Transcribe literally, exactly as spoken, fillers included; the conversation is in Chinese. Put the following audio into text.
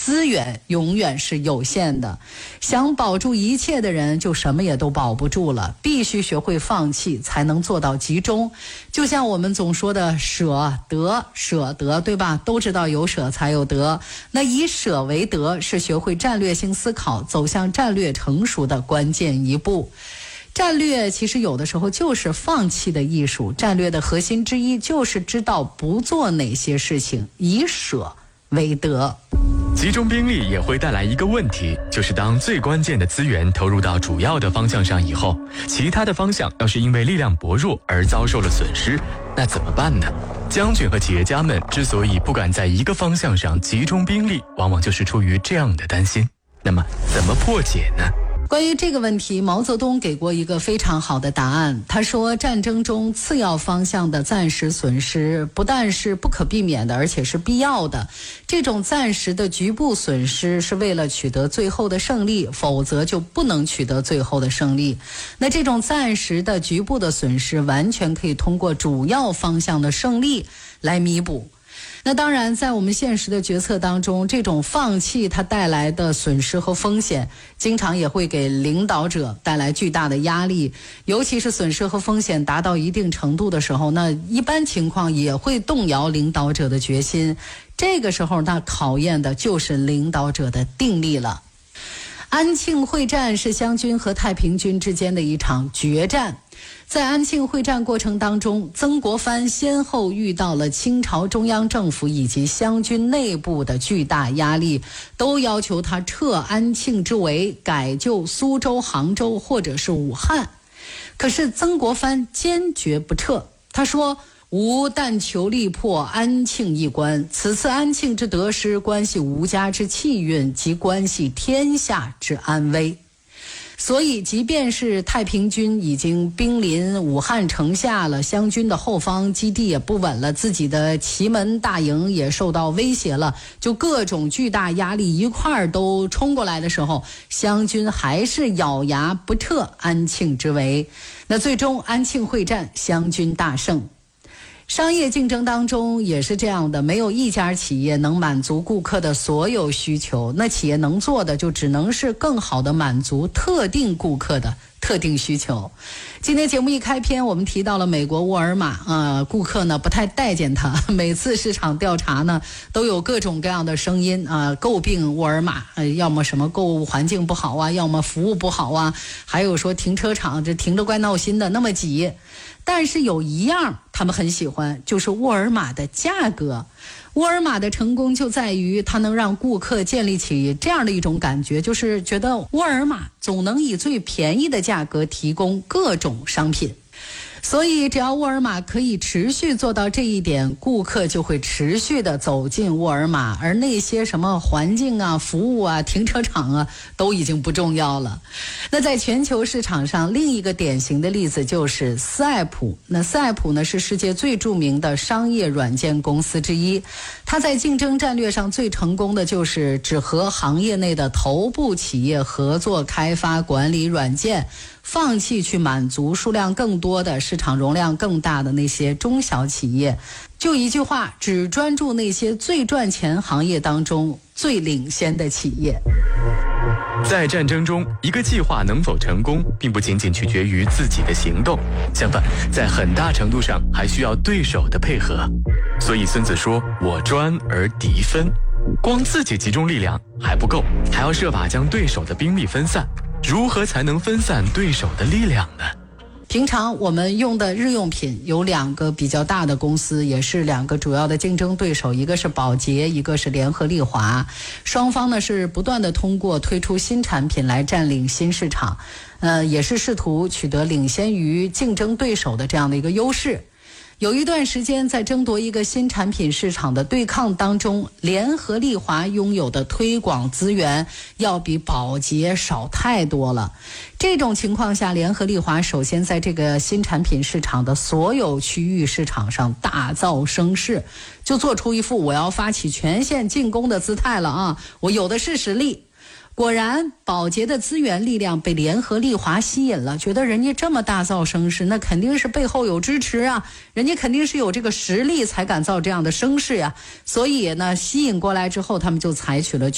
资源永远是有限的，想保住一切的人就什么也都保不住了，必须学会放弃才能做到集中。就像我们总说的舍得舍得，对吧？都知道有舍才有得，那以舍为得是学会战略性思考，走向战略成熟的关键一步。战略其实有的时候就是放弃的艺术，战略的核心之一就是知道不做哪些事情，以舍为得。 集中兵力也会带来一个问题，就是当最关键的资源投入到主要的方向上以后，其他的方向要是因为力量薄弱而遭受了损失，那怎么办呢？将军和企业家们之所以不敢在一个方向上集中兵力，往往就是出于这样的担心。那么怎么破解呢？ 关于这个问题，毛泽东给过一个非常好的答案。他说，战争中次要方向的暂时损失不但是不可避免的，而且是必要的。这种暂时的局部损失是为了取得最后的胜利，否则就不能取得最后的胜利。那这种暂时的局部的损失完全可以通过主要方向的胜利来弥补。那当然，在我们现实的决策当中，这种放弃它带来的损失和风险，经常也会给领导者带来巨大的压力。尤其是损失和风险达到一定程度的时候，那一般情况也会动摇领导者的决心。这个时候，那考验的就是领导者的定力了。安庆会战是湘军和太平军之间的一场决战。在安庆会战过程当中，曾国藩先后遇到了清朝中央政府以及湘军内部的巨大压力，都要求他撤安庆之围，改就苏州、杭州或者是武汉。可是曾国藩坚决不撤，他说，吾但求力破安庆一关，此次安庆之得失，关系吴家之气运，及关系天下之安危。所以即便是太平军已经兵临武汉城下了，湘军的后方基地也不稳了，自己的祁门大营也受到威胁了，就各种巨大压力一块儿都冲过来的时候，湘军还是咬牙不撤安庆之围。那最终安庆会战湘军大胜。商业竞争当中也是这样的，没有一家企业能满足顾客的所有需求，那企业能做的就只能是更好的满足特定顾客的特定需求。今天节目一开篇，我们提到了美国沃尔玛，呃，顾客呢不太待见它，每次市场调查呢都有各种各样的声音啊、呃，诟病沃尔玛，呃，要么什么购物环境不好啊，要么服务不好啊，还有说停车场这停着怪闹心的，那么挤。但是有一样他们很喜欢，就是沃尔玛的价格。沃尔玛的成功就在于它能让顾客建立起这样的一种感觉，就是觉得沃尔玛总能以最便宜的价格提供各种商品。所以只要沃尔玛可以持续做到这一点，顾客就会持续的走进沃尔玛，而那些什么环境啊、服务啊、停车场啊都已经不重要了。那在全球市场上，另一个典型的例子就是斯艾普。那斯艾普呢是世界最著名的商业软件公司之一，它在竞争战略上最成功的就是只和行业内的头部企业合作开发管理软件，放弃去满足数量更多的市场容量更大的那些中小企业。就一句话，只专注那些最赚钱行业当中最领先的企业。 在战争中，一个计划能否成功，并不仅仅取决于自己的行动，相反，在很大程度上还需要对手的配合。所以孙子说，我专而敌分。光自己集中力量还不够，还要设法将对手的兵力分散。如何才能分散对手的力量呢？ 平常我们用的日用品有两个比较大的公司，也是两个主要的竞争对手，一个是宝洁，一个是联合利华。双方呢是不断的通过推出新产品来占领新市场，呃，也是试图取得领先于竞争对手的这样的一个优势。有一段时间在争夺一个新产品市场的对抗当中，联合利华拥有的推广资源要比宝洁少太多了。这种情况下，联合利华首先在这个新产品市场的所有区域市场上大造声势，就做出一副我要发起全线进攻的姿态了啊！我有的是实力。果然，宝洁的资源力量被联合利华吸引了，觉得人家这么大造声势，那肯定是背后有支持啊，人家肯定是有这个实力才敢造这样的声势呀。所以呢，吸引过来之后，他们就采取了